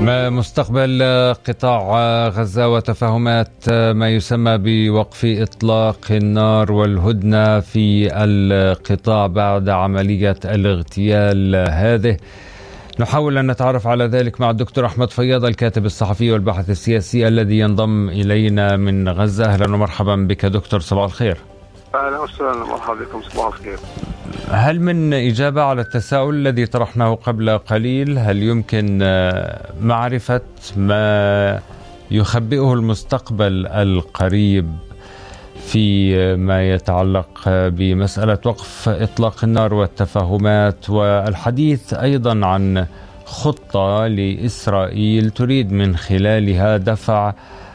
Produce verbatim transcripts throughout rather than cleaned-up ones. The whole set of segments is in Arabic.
مستقبل قطاع غزة وتفاهمات ما يسمى بوقف إطلاق النار والهدنة في القطاع بعد عملية الاغتيال هذه. نحاول أن نتعرف على ذلك مع الدكتور أحمد فياض الكاتب الصحفي والباحث السياسي الذي ينضم إلينا من غزة. أهلا ومرحبا بك دكتور، صباح الخير. أهلا وسهلا، مرحبا بكم، صباح الخير. هل من إجابة على التساؤل الذي طرحناه قبل قليل؟ هل يمكن معرفة ما يخبئه المستقبل القريب في ما يتعلق بمسألة وقف إطلاق النار والتفاهمات، والحديث أيضا عن خطة لإسرائيل تريد من خلالها دفع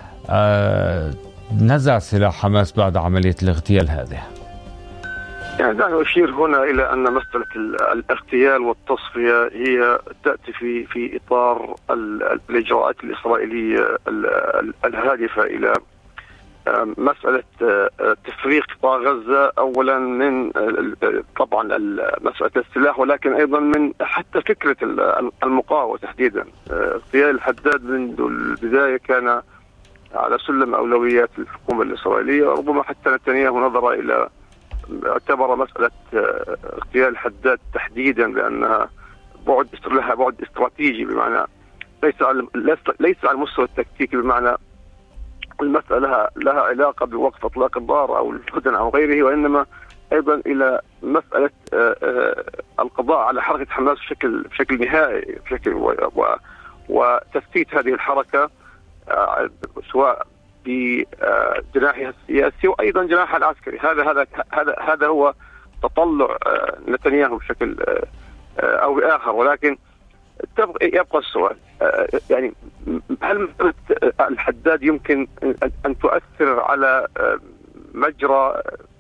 نزع سلاح حماس بعد عملية الاغتيال هذه؟ يعني دعني أشير هنا إلى أن مسألة الاغتيال والتصفية هي تأتي في في إطار الإجراءات الإسرائيلية الهادفة إلى مسألة تفريغ قطاع غزة أولا من طبعا مسألة السلاح، ولكن أيضا من حتى فكرة المقاومة تحديدا. اغتيال الحداد منذ البداية كان على سلم أولويات الحكومة الإسرائيلية، وربما حتى نتنياهو نظر إلى اعتبر مسألة اغتيال الحداد تحديدا بأنها بعد لها بعد استراتيجي، بمعنى ليس على ليس على المستوى التكتيكي، بمعنى المسألة لها, لها علاقة بوقف إطلاق النار أو الهدنة أو غيره، وإنما أيضا إلى مسألة القضاء على حركة حماس بشكل بشكل نهائي، بشكل وتثبيت هذه الحركة سواء بجناحها السياسي وأيضا جناحها العسكري. هذا هذا هذا هذا هو تطلع نتنياهو بشكل أو بآخر. ولكن يبقى السؤال، يعني هل الحداد يمكن أن تؤثر على مجرى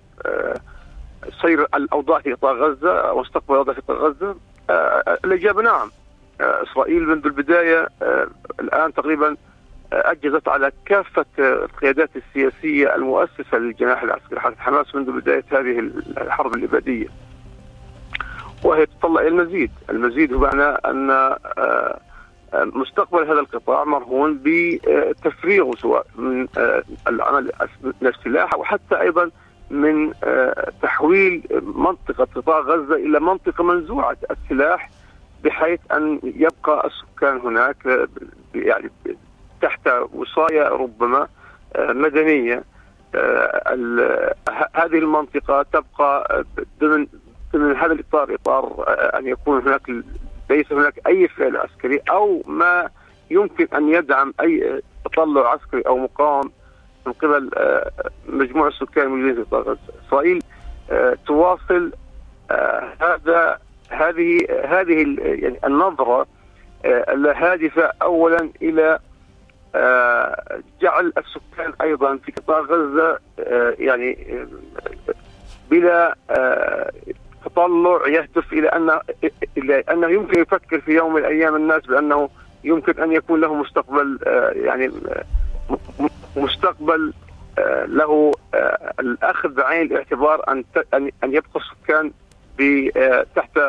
سير الأوضاع في قطاع غزة ومستقبل الأوضاع في قطاع غزة؟ الإجابة نعم. إسرائيل منذ البداية الآن تقريبا أجزت على كافة القيادات السياسية المؤسسة للجناح العسكري حركة حماس منذ بداية هذه الحرب الإبادية، وهي تطلع إلى المزيد. المزيد هو معنى أن مستقبل هذا القطاع مرهون بتفريغه سواء من العمل السلاح أو حتى أيضا من تحويل منطقة قطاع غزة إلى منطقة منزوعة السلاح، بحيث أن يبقى السكان هناك يعني تحت وصاية ربما مدنية. هذه المنطقة تبقى ضمن ضمن هذا الإطار، إطار أن يكون هناك ليس هناك أي فعل عسكري أو ما يمكن أن يدعم أي تطلع عسكري أو مقاوم من قبل مجموع السكان الموجودين في قطاع غزة. إسرائيل تواصل هذا هذه هذه يعني النظرة الهادفة أولا إلى جعل السكان أيضا في قطاع غزة يعني بلا تطلع يهدف إلى أن إلى أنه يمكن يفكر في يوم من الأيام الناس بأنه يمكن أن يكون له مستقبل، يعني مستقبل له الأخذ بعين الاعتبار أن أن يبقى السكان تحت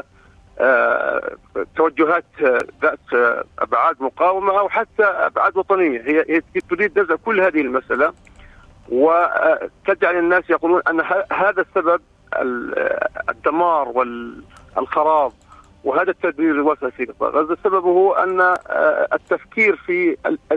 توجهات ذات أبعاد مقاومة أو حتى أبعاد وطنية. هي تريد نزع كل هذه المسألة وتجعل الناس يقولون أن هذا السبب الدمار والخراب وهذا التدمير الواسع في قطاع غزة سببه أن التفكير في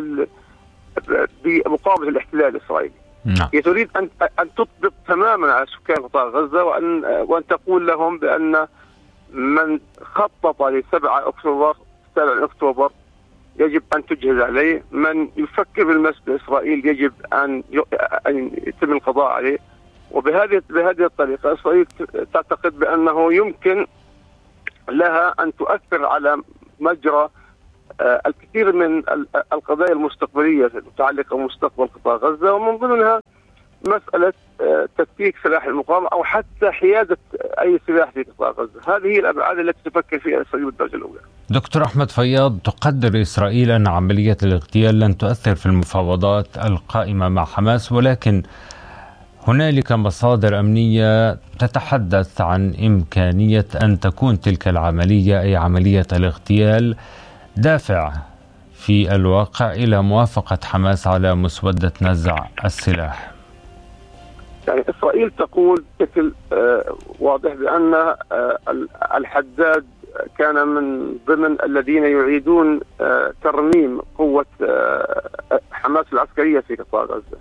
بمقاومة الاحتلال الإسرائيلي. هي تريد أن أن تطبق تماما على سكان قطاع غزة وأن وأن تقول لهم بأن من خطط لسبعة أكتوبر سبعة أكتوبر يجب أن تجهز عليه، من يفكر بالمس بإسرائيل يجب أن أن يتم القضاء عليه. وبهذه بهذه الطريقة إسرائيل تعتقد بأنه يمكن لها أن تؤثر على مجرى الكثير من القضايا المستقبلية المتعلقة بمستقبل قطاع غزة، ومن ضمنها مسألة تفكيك سلاح المقاومة أو حتى حيادة أي سلاح في قطاع غزة. هذه هي الأبعاد التي تفكر فيها إسرائيل بالدرجة الأولى. دكتور أحمد فياض، تقدر إسرائيل أن عملية الاغتيال لن تؤثر في المفاوضات القائمة مع حماس، ولكن هنالك مصادر أمنية تتحدث عن إمكانية أن تكون تلك العملية أي عملية الاغتيال دافع في الواقع إلى موافقة حماس على مسودة نزع السلاح؟ يعني إسرائيل تقول بشكل آه واضح بأن آه الحداد كان من ضمن الذين يعيدون آه ترميم قوة آه حماس العسكرية في قطاع غزة،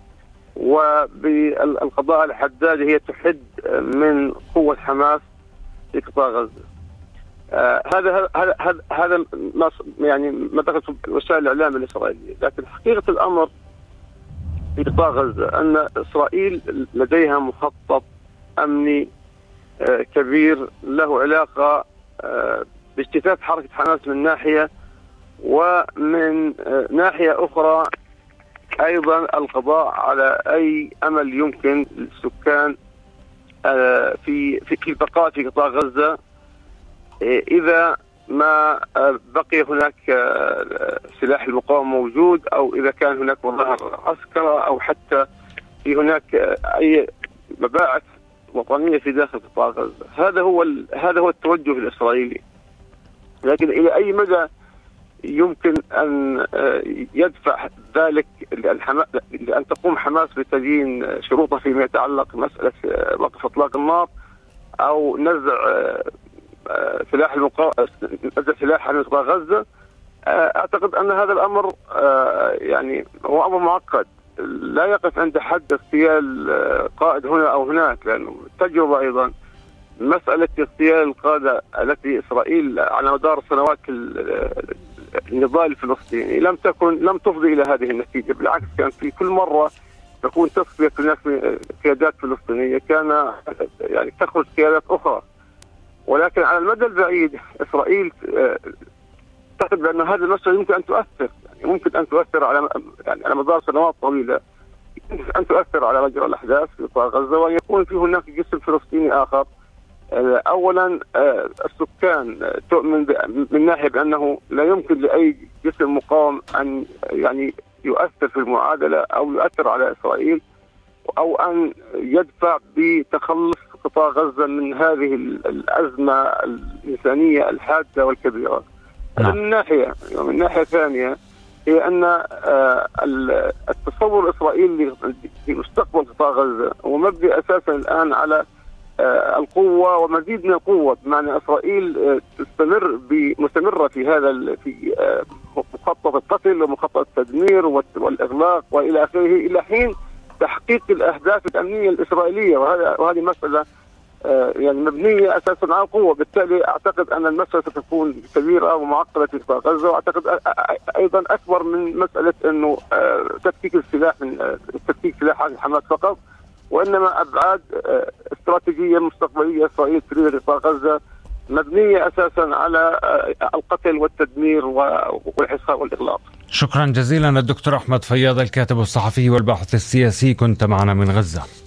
وبالقضاء على الحداد هي تحد من قوة حماس في قطاع غزة. آه هذا هذا هذا هذا ما يعني ما ذكرت وسائل الإعلام الإسرائيلية، لكن حقيقة الأمر في قطاع غزة أن إسرائيل لديها مخطط أمني آه كبير له علاقة آه باجتثاث حركة حماس من ناحية، ومن آه ناحية أخرى أيضا القضاء على أي أمل يمكن للسكان آه في في البقاء في قطاع غزة إذا ما بقي هناك سلاح المقاومة موجود، أو إذا كان هناك مظاهر عسكرة، أو حتى في هناك أي مباعث وطنية في داخل قطاع غزة. هذا هو هذا هو التوجه الإسرائيلي. لكن إلى أي مدى يمكن أن يدفع ذلك لأن تقوم حماس بتدين شروطها فيما يتعلق مسألة وقف إطلاق النار أو نزع سلاح المقا... نزع سلاح عن قطاع غزة؟ أعتقد أن هذا الأمر يعني هو أمر معقد لا يقف عند حد اغتيال قائد هنا أو هناك، لأنه التجربة أيضا مسألة اغتيال القادة التي إسرائيل على مدار سنوات النضال الفلسطيني لم تكن لم تفضي إلى هذه النتيجة. بالعكس، كان في كل مرة تكون تصفية هناك قيادات فلسطينية كان يعني تخرج قيادات أخرى. ولكن على المدى البعيد إسرائيل تعتقد بأن هذه المسألة يمكن أن تؤثر، يعني ممكن أن تؤثر على يعني على مدار سنوات طويلة، يمكن أن تؤثر على مجرى الأحداث في قطاع غزة، وأن يكون في هناك جسم فلسطيني آخر. أولا السكان تؤمن من ناحية بأنه لا يمكن لأي جسم مقاوم أن يعني يؤثر في المعادلة أو يؤثر على إسرائيل، أو أن يدفع بتخلص قطاع غزة من هذه الأزمة الإنسانية الحادة والكبيرة. نعم. من ناحية ومن ناحية ثانية هي أن التصور الإسرائيلي لمستقبل قطاع غزة هو مبني أساسا الآن على القوة ومزيد من القوة، بمعنى إسرائيل تستمر مستمرة في هذا في مخطط القتل ومخطط التدمير والإغلاق وإلى آخره إلى حين تحقيق الأهداف الأمنية الإسرائيلية، وهذا وهذه مسألة يعني مبنية أساسا على القوة. بالتالي أعتقد أن المسألة ستكون كبيرة ومعقدة في قطاع غزة، وأعتقد أيضا أكبر من مسألة أنه تفكيك السلاح من تفكيك سلاح حماس فقط، وإنما أبعاد استراتيجية مستقبلية إسرائيل تريد لقطاع غزة مبنية أساسا على القتل والتدمير والحصار والإغلاق. شكرا جزيلا الدكتور أحمد فياض، الكاتب الصحفي والباحث السياسي، كنت معنا من غزة.